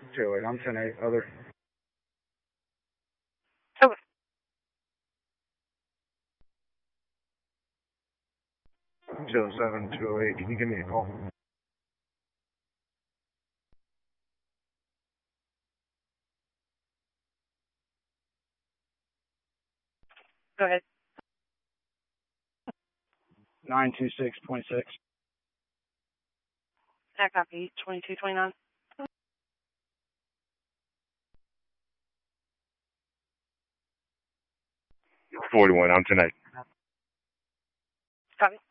208, I'm 10-8, other. Okay. 207, 208, can you give me a call? Go ahead. 926.6. I copy. 2229. 41, I'm 10-8. Copy.